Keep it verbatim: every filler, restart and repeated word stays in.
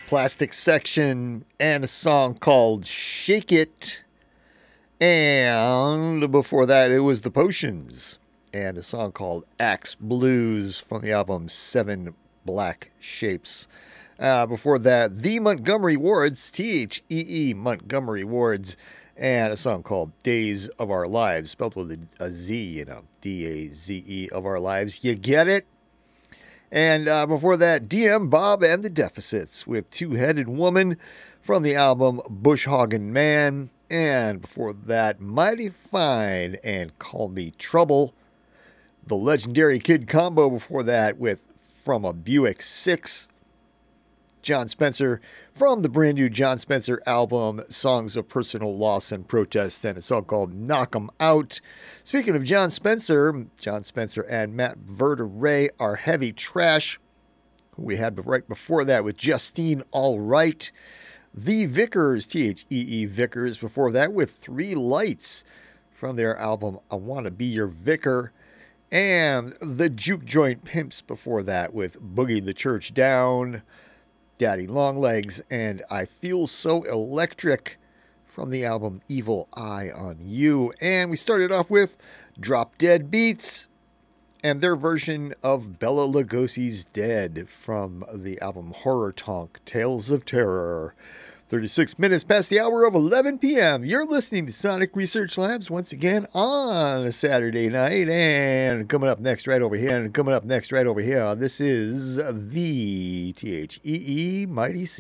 Plastic Section and a song called Shake It. And before that, it was The Potions and a song called Axe Blues from the album Seven Black Shapes. Uh, before that, The Montgomery Wards, T H E E Montgomery Wards, and a song called Days of Our Lives, spelled with a, a Z, you know, D A Z E of Our Lives. You get it? And uh, before that, D M Bob and the Deficits with Two-Headed Woman from the album Bushhagen Man. And before that, Mighty Fine and Call Me Trouble. The Legendary Kid Combo before that with From a Buick six. John Spencer from the brand new John Spencer album, Songs of Personal Loss and Protest, and a song called Knock 'em Out. Speaking of John Spencer, John Spencer and Matt Verderay are Heavy Trash, who we had right before that with Justine All Right. The Vickers, T H E E Vickers, before that with Three Lights from their album I Wanna Be Your Vicar. And the Juke Joint Pimps before that with Boogie the Church Down, Daddy Longlegs, and I Feel So Electric from the album Evil Eye on You. And we started off with Drop Dead Beats and their version of Bela Lugosi's Dead from the album Horror Tonk, Tales of Terror. thirty-six minutes past the hour of eleven p.m. You're listening to Sonic Research Labs once again on a Saturday night. And coming up next right over here, and coming up next right over here, this is the T H E E Mighty C.